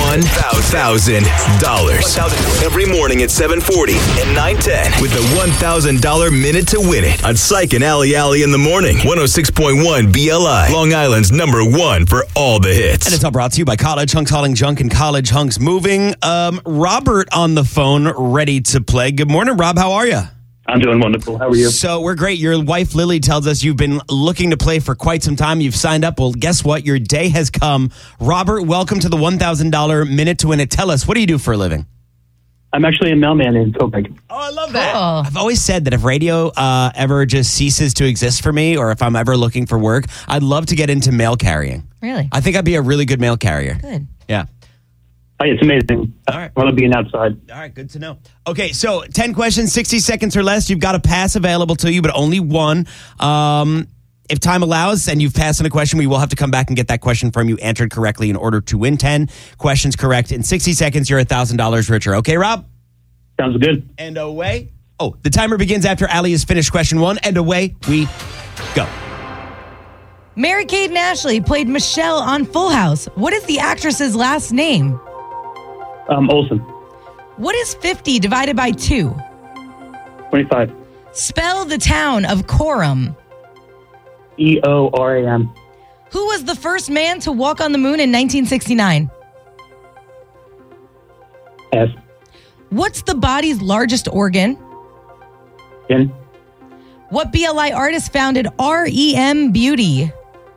$1,000. Every morning at 7:40 and 9:10 with the $1,000 Minute to Win It on Psych and Alley Alley in the morning. 106.1 BLI, Long Island's number one for all the hits. And it's all brought to you by College Hunks Hauling Junk and College Hunks Moving. Robert on the phone, ready to play. Good morning, Rob. How are you? I'm doing wonderful. How are you? So we're great. Your wife, Lily, tells us you've been looking to play for quite some time. You've signed up. Well, guess what? Your day has come. Robert, welcome to the $1,000 Minute to Win It. Tell us, what do you do for a living? I'm actually a mailman in Copenhagen. Oh, I love that. I've always said that if radio ever just ceases to exist for me, or if I'm ever looking for work, I'd love to get into mail carrying. Really? I think I'd be a really good mail carrier. Good. Yeah. Oh, it's amazing. All right. I love being outside. All right, good to know. Okay, so 10 questions, 60 seconds or less. You've got a pass available to you, but only one. If time allows and you've passed on a question, we will have to come back and get that question from you answered correctly in order to win 10 questions correct. In 60 seconds, you're $1,000 richer. Okay, Rob? Sounds good. And away. Oh, the timer begins after Allie has finished question one, and away we go. Mary-Kate and Ashley played Michelle on Full House. What is the actress's last name? Olsen. What is 50 divided by 2? 25. Spell the town of Coram. EORAM. Who was the first man to walk on the moon in 1969? S. What's the body's largest organ? N. What BLI artist founded REM Beauty?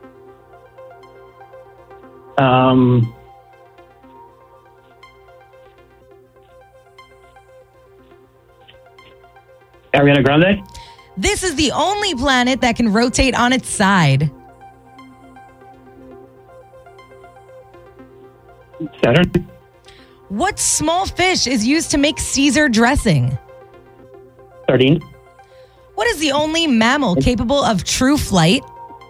Ariana Grande. This is the only planet that can rotate on its side. Saturn. What small fish is used to make Caesar dressing? Sardine. What is the only mammal capable of true flight?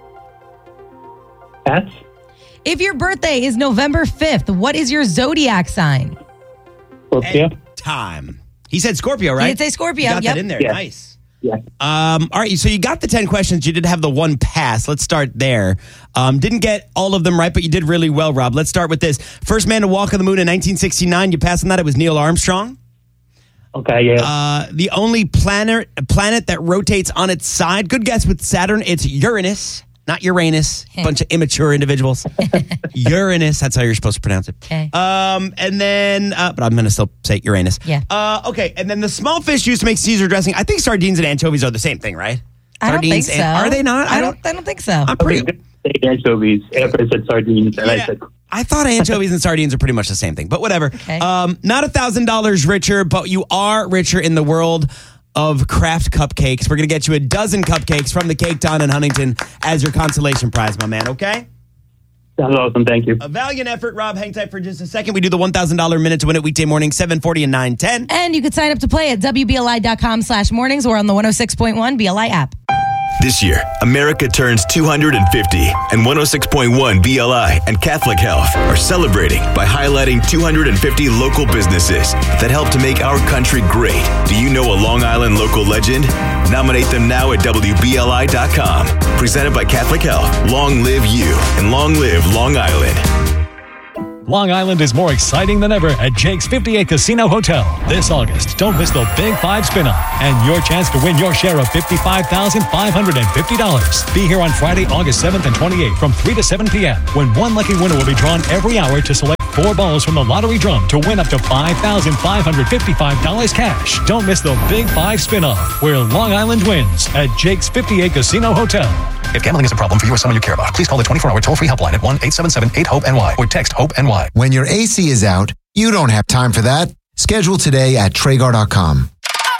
Bats. If your birthday is November 5th, what is your zodiac sign? Scorpio. Time. He said Scorpio, right? He did say Scorpio. You got Yep. that in there. Yeah. Nice. Yeah. All right, so you got the 10 questions. You did have the one pass. Let's start there. Didn't get all of them right, but you did really well, Rob. Let's start with this. First man to walk on the moon in 1969. You passed on that. It was Neil Armstrong. Okay, yeah. The only planet that rotates on its side. Good guess with Saturn. It's Uranus, not Uranus. Bunch of immature individuals. Uranus. That's how you're supposed to pronounce it. Okay. And then, but I'm going to still say Uranus. Yeah. Okay. And then the small fish used to make Caesar dressing. I think sardines and anchovies are the same thing, right? I don't think Sardines so. Are they not? I don't think so. I'm pretty. Anchovies. After I said sardines, and I said I thought anchovies and sardines are pretty much the same thing, but whatever. Okay. Not $1,000 richer, but you are richer in the world of craft cupcakes. We're going to get you a dozen cupcakes from the Cake Ton in Huntington as your consolation prize, my man, okay? sounds awesome. Thank you. A valiant effort, Rob. Hang tight for just a second. We do the $1,000 Minute to Win It weekday morning, 7:40 and 9:10. And you can sign up to play at WBLI.com/mornings or on the 106.1 BLI app. This year, America turns 250, and 106.1 BLI and Catholic Health are celebrating by highlighting 250 local businesses that help to make our country great. Do you know a Long Island local legend? Nominate them now at WBLI.com. Presented by Catholic Health. Long live you, and long live Long Island. Long Island is more exciting than ever at Jake's 58 Casino Hotel. This August, don't miss the Big 5 spin-off and your chance to win your share of $55,550. Be here on Friday, August 7th and 28th from 3 to 7 p.m. when one lucky winner will be drawn every hour to select 4 balls from the lottery drum to win up to $5,555 cash. Don't miss the Big 5 spin-off where Long Island wins at Jake's 58 Casino Hotel. If gambling is a problem for you or someone you care about, please call the 24-hour toll-free helpline at 1-877-8-HOPE-NY or text HOPE-NY. When your AC is out, you don't have time for that. Schedule today at Traeger.com.